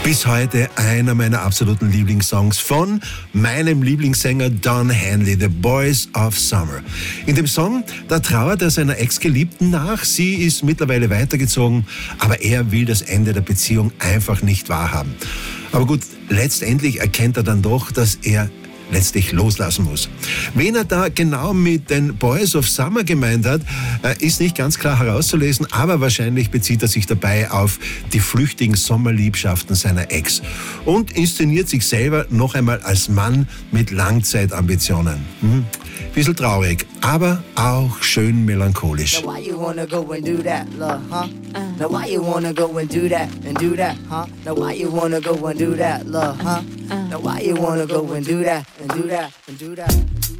Bis heute einer meiner absoluten Lieblingssongs von meinem Lieblingssänger Don Henley, The Boys of Summer. In dem Song, da trauert er seiner Ex-Geliebten nach. Sie ist mittlerweile weitergezogen, aber er will das Ende der Beziehung einfach nicht wahrhaben. Aber gut, letztendlich erkennt er dann doch, dass er letztlich loslassen muss. Wen er da genau mit den Boys of Summer gemeint hat, ist nicht ganz klar herauszulesen, aber wahrscheinlich bezieht er sich dabei auf die flüchtigen Sommerliebschaften seiner Ex und inszeniert sich selber noch einmal als Mann mit Langzeitambitionen. Bisschen traurig, aber auch schön melancholisch. Now why you wanna go and do that, love, huh? Now why you wanna go and do that, huh? Now why you wanna go and do that, love, huh? Now why you wanna go and do that, and do that, and do that.